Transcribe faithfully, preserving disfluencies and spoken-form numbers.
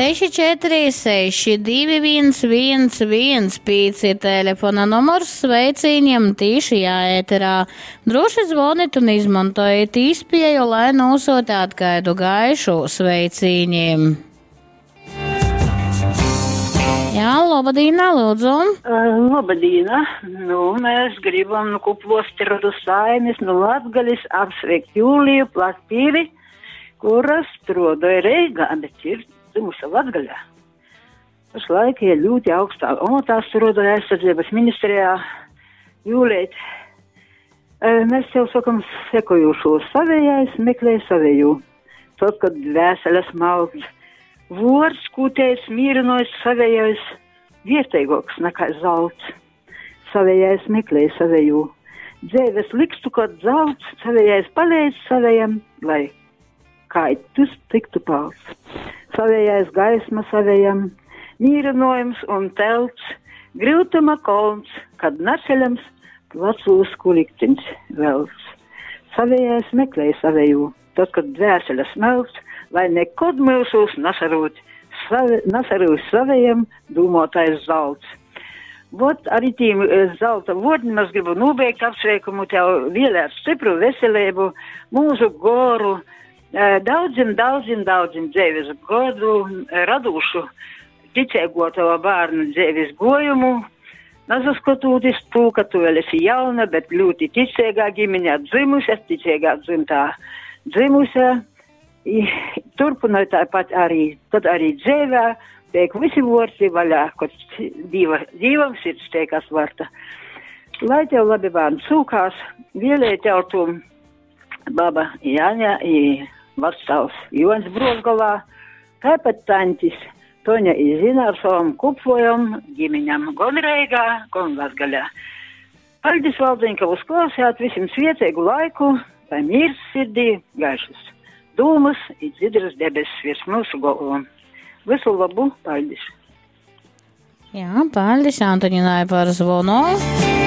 seši četri seši divi viens viens viens pieci ir telefona numurs sveiciņiem tīši jāēterā. Droši zvonit un izmantojiet īspēju, lai nosūtāt kādu gaišu sveiciņiem. Jā, labadīna, lūdzu. Uh, labadīna. Nu, mēs gribam nu kuplos terodu saimes, nu Latgalis apsveikt Jūliju Platpīri, kuras strādāja Reigā, bet ir dzimusi Latgaļā. Pašlaik ir ļoti augstā amatā strādāja aizsardzības ministrijā Jūlēt. Uh, mēs jau sakam sekojušo savējais, meklē savēju. Tad, kad vēseles malds. Vors, kūtējs, mīrinojs, savējais vietēgoks nekā zelts. Savējais meklē savēju. Dzēves likstu, kad zelts, savējais palīdz savējam, lai kaitus tiktu pals. Savējais gaisma savējam, mīrinojums un telts, grūtuma kolns, kad naceļams, placūs kuliktiņš velts. Savējais meklē savēju, tad, kad dvēseles melts, lai nekod mūsos nasarūt, nasarūt savējam dūmotais zelts. Vot arī tīm zelta vodņi mēs gribu nobeigt apsveikumu tev vēlēt stipru veselību, mūsu goru, daudzim, daudzim, daudzim dzēvis godu, radūšu ticēgo tava bārnu dzēvis gojumu, nazaskotūtis tū, ka tu vēl esi jauna, bet ļoti ticēgā ģimeņā dzimusi, ticēgā dzimtā dzimusi. Turpinot tāpat arī, tad arī dzēvē, tiek visi vorti vaļā, kad diva, divam sirds tiekas varta. Lai tev labi bērni sūkās, vēlēja tev tu baba Jāņa i vectavs Jons Brozgalā, tāpat tantis Toņa i zina ar savam kupvojam, ģimeņam gan Reigā, gan Latgaļā. Paldies, Valdiņ, ka uzklausījāt visiem sviecēgu laiku, lai mīrs sirdī, gaišas dūmas i dzidras debesis virs mūsu galvom. Visu labu, paldies. Jā, paldies Antoņinai par zvonu.